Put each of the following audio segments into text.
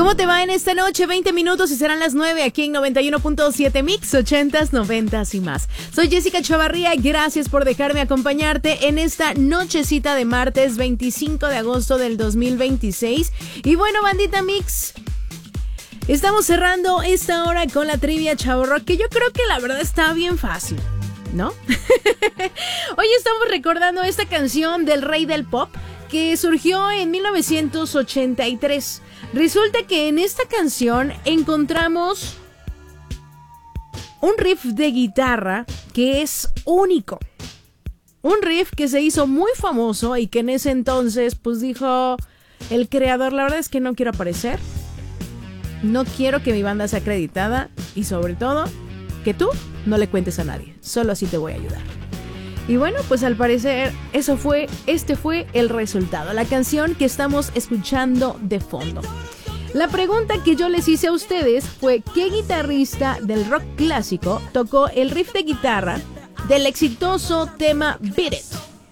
¿Cómo te va en esta noche? 20 minutos y serán las 9 aquí en 91.7 Mix, 80s, 90s y más. Soy Jessica Chavarría, gracias por dejarme acompañarte en esta nochecita de martes 25 de agosto del 2026. Y bueno, bandita Mix, estamos cerrando esta hora con la trivia Chavo Rock, que yo creo que la verdad está bien fácil, ¿no? Hoy estamos recordando esta canción del rey del pop que surgió en 1983. Resulta que en esta canción encontramos un riff de guitarra que es único. Un riff que se hizo muy famoso y que en ese entonces pues dijo el creador, la verdad es que no quiero aparecer, no quiero que mi banda sea acreditada y sobre todo que tú no le cuentes a nadie, solo así te voy a ayudar. Y bueno, pues al parecer este fue el resultado, la canción que estamos escuchando de fondo. La pregunta que yo les hice a ustedes fue ¿qué guitarrista del rock clásico tocó el riff de guitarra del exitoso tema Beat It?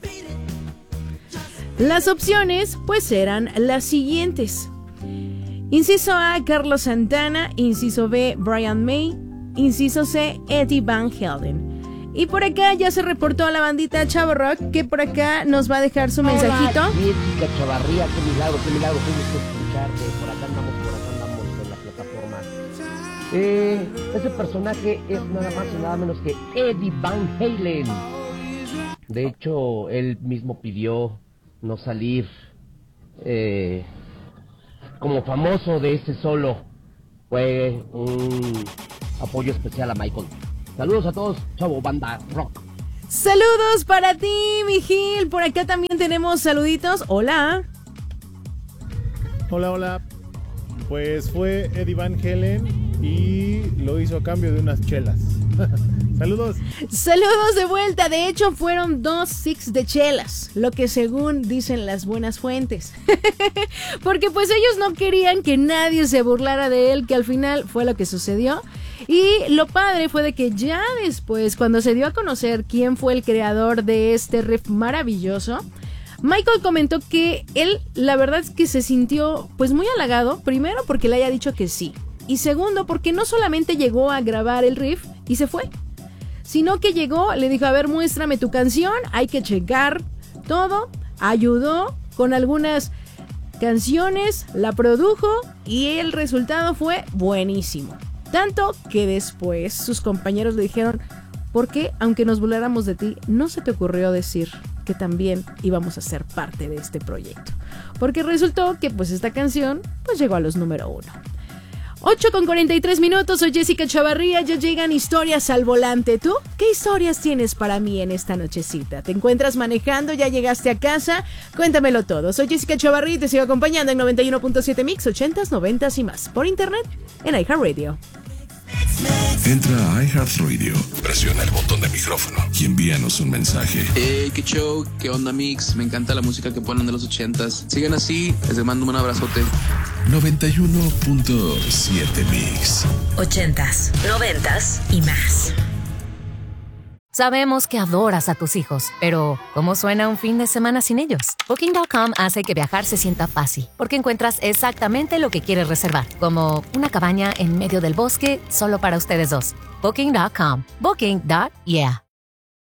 Las opciones pues eran las siguientes. Inciso A, Carlos Santana. Inciso B, Brian May. Inciso C, Eddie Van Halen. Y por acá ya se reportó a la bandita Chavo Rock, que por acá nos va a dejar su mensajito. Hola, Jessica Chavarría, qué milagro, qué gusto escucharte. Por acá andamos en la plataforma. Ese personaje es nada más y nada menos que Eddie Van Halen. De hecho, él mismo pidió no salir como famoso de ese solo. Fue un apoyo especial a Michael. Saludos a todos, Chavo Banda Rock. Saludos para ti, mi Gil. Por acá también tenemos saluditos. Hola. Hola. Pues fue Eddie Van Halen y lo hizo a cambio de unas chelas. Saludos. Saludos de vuelta. De hecho, fueron 2 six de chelas, lo que según dicen las buenas fuentes. Porque pues ellos no querían que nadie se burlara de él, que al final fue lo que sucedió. Y lo padre fue de que ya después, cuando se dio a conocer quién fue el creador de este riff maravilloso, Michael comentó que él, la verdad es que se sintió pues muy halagado, primero porque le haya dicho que sí, y segundo porque no solamente llegó a grabar el riff y se fue, sino que llegó, le dijo, a ver, muéstrame tu canción, hay que checar todo, ayudó con algunas canciones, la produjo y el resultado fue buenísimo. Tanto que después sus compañeros le dijeron, ¿por qué, aunque nos burláramos de ti, no se te ocurrió decir que también íbamos a ser parte de este proyecto? Porque resultó que pues esta canción pues llegó a los número 1. 8:43, soy Jessica Chavarría, ya llegan historias al volante. ¿Tú qué historias tienes para mí en esta nochecita? ¿Te encuentras manejando? ¿Ya llegaste a casa? Cuéntamelo todo. Soy Jessica Chavarría y te sigo acompañando en 91.7 Mix, 80s, 90s y más. Por internet, en iHeartRadio. Entra a iHeartRadio, presiona el botón de micrófono y envíanos un mensaje. Hey, qué show, qué onda Mix, me encanta la música que ponen de los 80s. Sigan así, les mando un abrazote. 91.7 Mix, 80s, 90s y más. Sabemos que adoras a tus hijos, pero ¿cómo suena un fin de semana sin ellos? Booking.com hace que viajar se sienta fácil, porque encuentras exactamente lo que quieres reservar, como una cabaña en medio del bosque solo para ustedes dos. Booking.com. Booking.yeah.